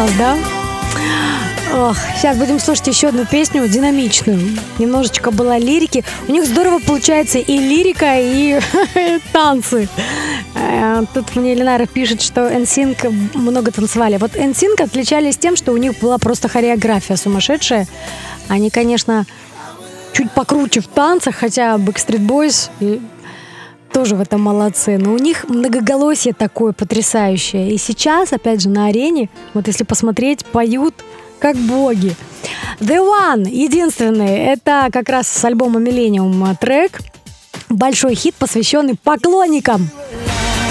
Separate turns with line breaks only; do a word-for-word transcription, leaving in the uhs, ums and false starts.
нас, да? Ох, сейчас будем слушать еще одну песню, динамичную. Немножечко была лирики. У них здорово получается и лирика, и танцы. Тут мне Ленара пишет, что эн синк много танцевали. Вот эн синк отличались тем, что у них была просто хореография сумасшедшая. Они, конечно, чуть покруче в танцах, хотя Backstreet Boys тоже в этом молодцы. Но у них многоголосие такое потрясающее. И сейчас, опять же, на арене, вот если посмотреть, поют как боги. The One, единственный, это как раз с альбома Millennium трек. Большой хит, посвященный поклонникам.